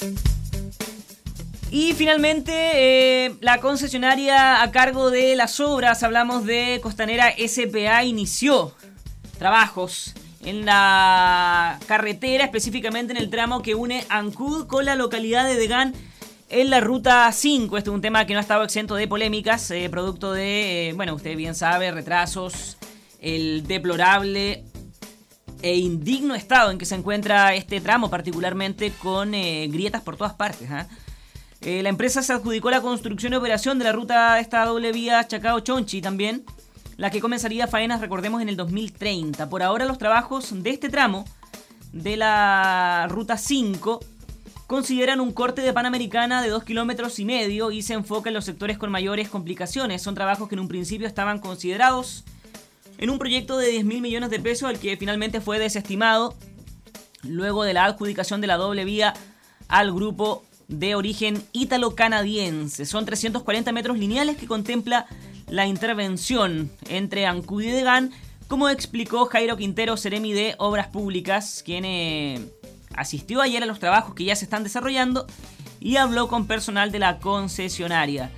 Y finalmente, la concesionaria a cargo de las obras, hablamos de Costanera S.p.A., inició trabajos en la carretera, específicamente en el tramo que une Ancud con la localidad de Degán en la ruta 5. Este es un tema que no ha estado exento de polémicas, producto de, usted bien sabe, retrasos, el deplorable e indigno estado en que se encuentra este tramo, particularmente con grietas por todas partes, La empresa se adjudicó la construcción y operación de la ruta de esta doble vía Chacao-Chonchi también, la que comenzaría faenas, recordemos, en el 2030. Por ahora los trabajos de este tramo de la ruta 5 consideran un corte de Panamericana de 2,5 kilómetros y se enfoca en los sectores con mayores complicaciones. Son trabajos que en un principio estaban considerados en un proyecto de 10.000 millones de pesos, el que finalmente fue desestimado luego de la adjudicación de la doble vía al grupo de origen ítalo-canadiense. Son 340 metros lineales que contempla la intervención entre Ancud y Degán, como explicó Jairo Quintero, seremi de Obras Públicas, quien asistió ayer a los trabajos que ya se están desarrollando y habló con personal de la concesionaria.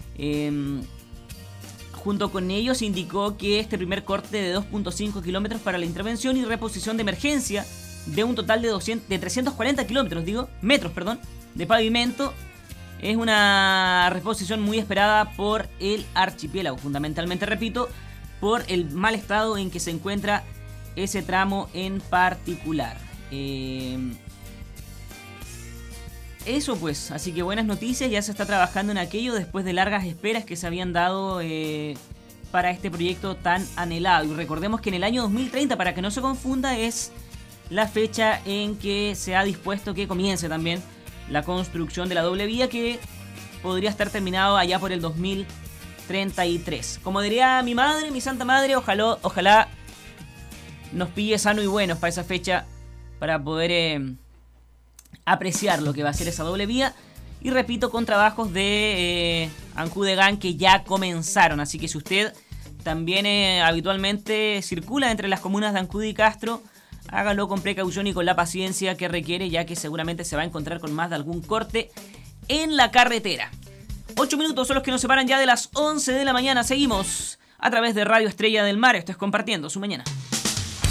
Junto con ellos indicó que este primer corte de 2,5 kilómetros para la intervención y reposición de emergencia de un total de 340 metros de pavimento es una reposición muy esperada por el archipiélago, fundamentalmente, repito, por el mal estado en que se encuentra ese tramo en particular. Eso pues, así que buenas noticias, ya se está trabajando en aquello después de largas esperas que se habían dado para este proyecto tan anhelado. Y recordemos que en el año 2030, para que no se confunda, es la fecha en que se ha dispuesto que comience también la construcción de la doble vía, que podría estar terminado allá por el 2033. Como diría mi madre, mi santa madre, ojalá nos pille sano y buenos para esa fecha, para poder apreciar lo que va a ser esa doble vía. Y repito, con trabajos de Ancud-Degán que ya comenzaron. Así que si usted también habitualmente circula entre las comunas de Ancud y Castro, hágalo con precaución y con la paciencia que requiere, ya que seguramente se va a encontrar con más de algún corte en la carretera. 8 minutos son los que nos separan ya de las 11 de la mañana. Seguimos a través de Radio Estrella del Mar. Esto es Compartiendo su Mañana.